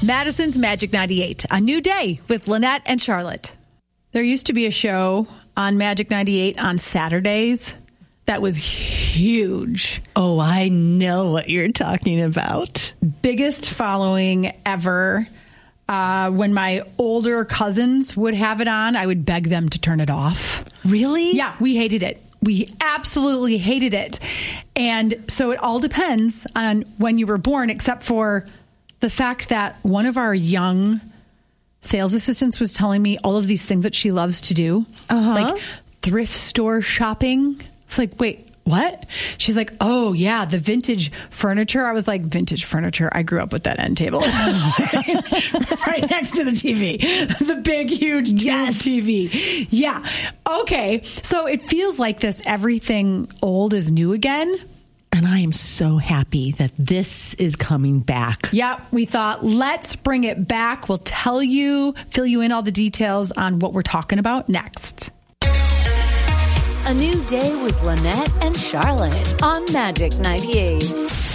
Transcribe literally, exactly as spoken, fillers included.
Madison's Magic ninety-eight, a new day with Lynette and Charlotte. There used to be a show on Magic ninety-eight on Saturdays that was huge. Oh, I know what you're talking about. Biggest following ever. Uh, when my older cousins would have it on, I would beg them to turn it off. Really? Yeah, we hated it. We absolutely hated it. And so it all depends on when you were born, except for the fact that one of our young sales assistants was telling me all of these things that she loves to do, uh-huh. like thrift store shopping. It's like, wait, what? She's like, oh, yeah, the vintage furniture. I was like, vintage furniture. I grew up with that end table right next to the T V, the big, huge yes. T V. Yeah. Okay. So it feels like this everything old is new again. And I am so happy that this is coming back. Yeah, we thought, let's bring it back. We'll tell you, fill you in all the details on what we're talking about next. A new day with Lynette and Charlotte on Magic ninety-eight.